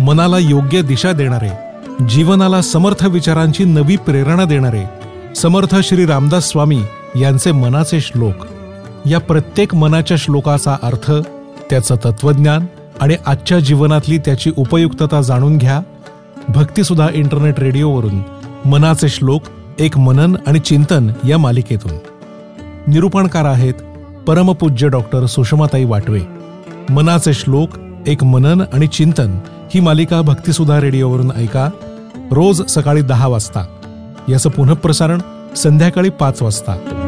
मनाला योग्य दिशा देणारे, जीवनाला समर्थ विचारांची नवी प्रेरणा देणारे समर्थ श्री रामदास स्वामी यांचे मनाचे श्लोक. या प्रत्येक मनाच्या श्लोकाचा अर्थ, त्याचं तत्वज्ञान आणि आजच्या जीवनातली त्याची उपयुक्तता जाणून घ्या. भक्तिसुधा इंटरनेट रेडिओवरून मनाचे श्लोक, एक मनन आणि चिंतन या मालिकेतून. निरूपणकार आहेत परमपूज्य डॉक्टर सुषमाताई वाटवे. मनाचे श्लोक, एक मनन आणि चिंतन ही मालिका भक्तिसुधा रेडिओवरून ऐका रोज सकाळी 10 वाजता. याचं पुनःप्रसारण संध्याकाळी 5 वाजता.